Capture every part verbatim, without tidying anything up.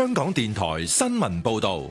香港電台新聞報道。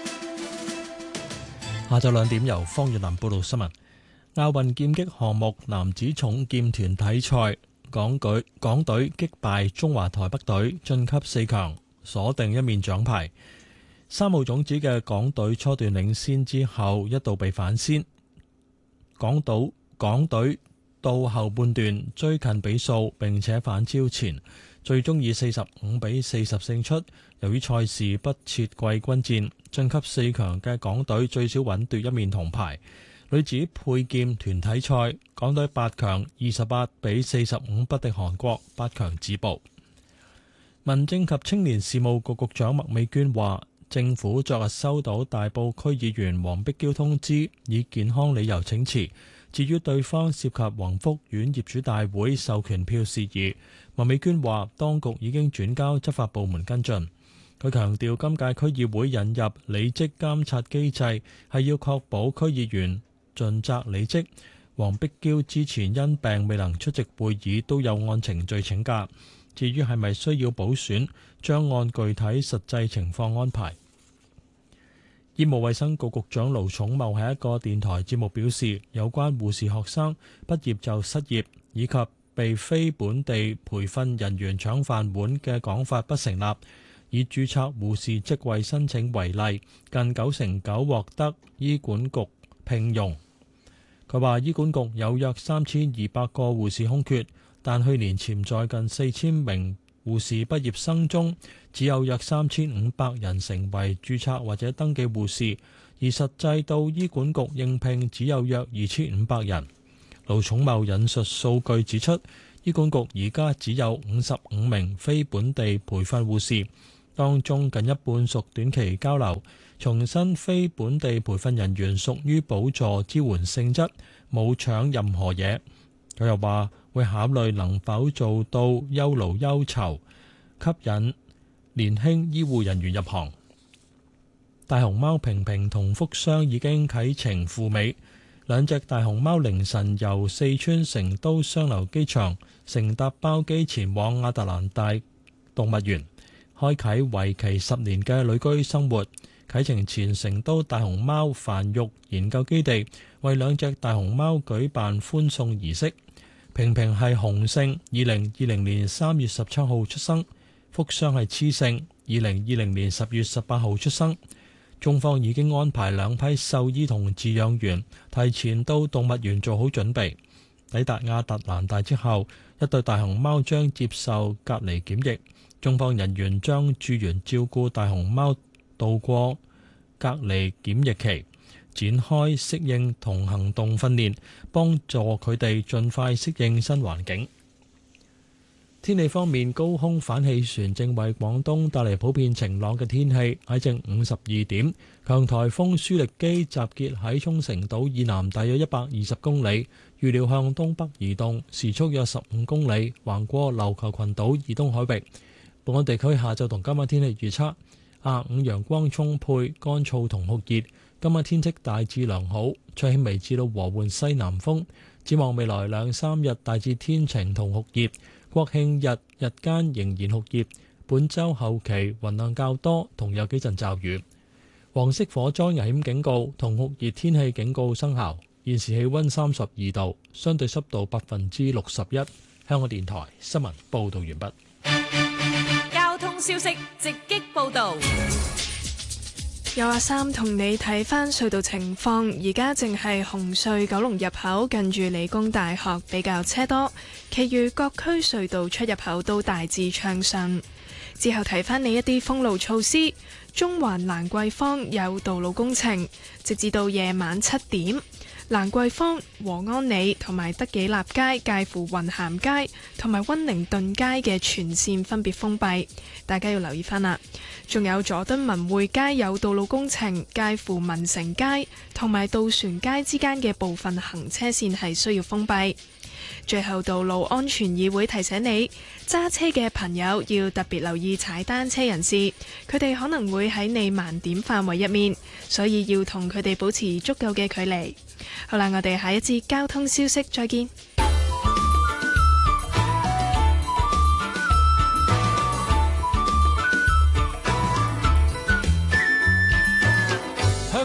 下晝兩點由方月林報道新聞。亞運劍擊項目男子重劍團體賽，港隊港隊擊敗中華台北隊晉級四強，鎖定一面獎牌。三號種子嘅港隊初段領先之後，一度被反先。港島港隊到後半段追近比數，並且反超前，最終以四十五比四十勝出。由於賽事不設季軍戰，晉級四強嘅港隊最少穩奪一面銅牌。女子佩劍團體賽，港隊八強二十八比四十五不敵韓國，八強止步。民政及青年事務局局長麥美娟話，政府昨日收到大埔區議員黃碧嬌通知，以健康理由請辭。至於對方涉及宏福苑業主大會授權票事宜，麥美娟話當局已經轉交執法部門跟進。佢強調今屆區議會引入履職監察機制，係要確保區議員盡責履職。黃碧嬌之前因病未能出席會議，都有按程序請假。至於係咪需要補選，將按具體實際情況安排。醫務衛生局局長盧寵茂喺一個電台節目表示，有關護士學生畢業就失業以及被非本地培訓人員搶飯碗嘅講法不成立。以註冊護士職位申請為例，近九成九獲得醫管局聘用。佢話醫管局有約三千二百個護士空缺，但去年潛在近四千名護士畢業生中，只有約三千五百人成為註冊或者登記護士，而實際到醫管局應聘只有約二千五百人。盧寵茂引述數據指出，醫管局而家只有五十五名非本地培訓護士，當中近一半屬短期交流。重申非本地培訓人員屬於補助支援性質，冇搶任何嘢。佢又話會考慮能否做到優勞優酬，吸引年輕醫護人員入行。大熊貓平平同福箱已經啟程赴美，兩隻大熊貓凌晨由四川成都雙流機場乘搭包機前往亞特蘭大動物園，開啟為期十年嘅旅居生活。啟程前，成都大熊貓繁育研究基地為兩隻大熊貓舉辦歡送儀式。平平係雄性，二零二零年三月十七號出生；福箱係雌性，二零二零年十月十八號出生。中方已經安排兩批獸醫同飼養員提前到動物園做好準備。抵達亞特蘭大之後，一對大熊貓將接受隔離檢疫，中方人員將駐園照顧大熊貓度過隔離檢疫期，展開適應同行動訓練，幫助佢哋盡快適應新環境。天氣方面，高空反氣旋正為廣東帶嚟普遍晴朗嘅天氣。喺正午十二點，強颱風舒力基集結喺沖繩島以南大約一百二十公里，預料向東北移動，時速約十五公里，橫過琉球群島以東海域。本港地區下晝同今晚天氣預測。下午陽光充沛，乾燥同酷熱。今日天氣大致良好，吹輕微至到和緩西南風。展望未來兩三日大致天晴同酷熱，國慶日日間仍然酷熱。本週後期雲量較多，同有幾陣驟雨。黃色火災危險警告同酷熱天氣警告生效。現時氣溫三十二度，相對濕度百分之六十一。香港電台新聞報道完畢。 交通消息直擊報道， 有阿三同你睇返隧道情況。而家淨係紅隧九龍入口近住理工大學比較車多，其餘各區隧道出入口都大致暢順。之後睇返你一啲封路措施，中環蘭桂坊有道路工程，直至到夜晚七點。蘭桂坊、和安里同埋德己立街介乎雲咸街同埋溫寧頓街嘅全線分別封閉，大家要留意翻啦。仲有佐敦文匯街有道路工程，介乎民城街同埋渡船街之間嘅部分行車線係需要封閉。最後，道路安全議會提醒你，揸車嘅朋友要特別留意踩單車人士，佢哋可能會喺你盲點範圍入面，所以要同佢哋保持足夠嘅距離。好啦，我哋下一節交通消息再見。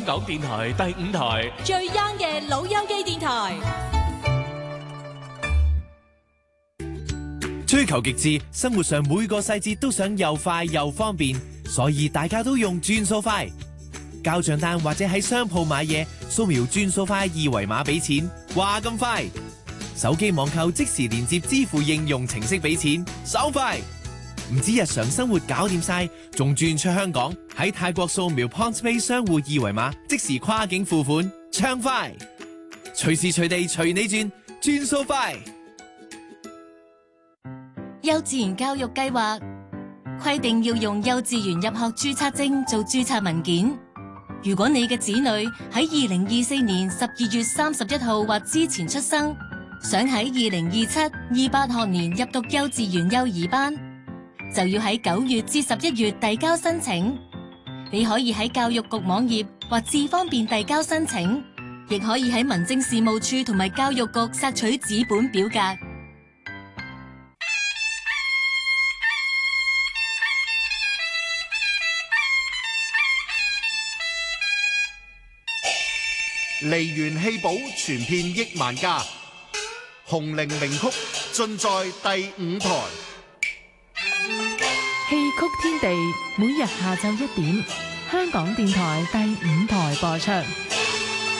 香港電台第五台， 最 young 嘅老友記電台。 追求極致，生活上每個細節都想又快又方便，所以大家都用轉數快。交賬單或者喺商鋪買嘢，掃描轉數快二維碼俾錢，話咁快。手機網購即時連接支付應用程式俾錢，手快。唔止日常生活搞掂晒，仲轉出香港，喺泰國掃描 PointsPay 商戶二維碼，即時跨境付款，暢快。隨時隨地隨你轉，轉數快。 幼稚園教育計劃規定要用幼稚園入學註冊證做註冊文件。如果你嘅子女喺二零二四年十二月三十一號或之前出生，想喺二零二七二八學年入讀幼稚園幼兒班，就要喺九月至十一月遞交申請。你可以喺教育局網頁或智方便遞交申請，亦可以喺民政事務處同埋教育局索取紙本表格。 梨園戲寶傳遍億萬家，紅伶名曲盡在第五台。 戲曲天地每日下晝一點，香港電台第五台播出。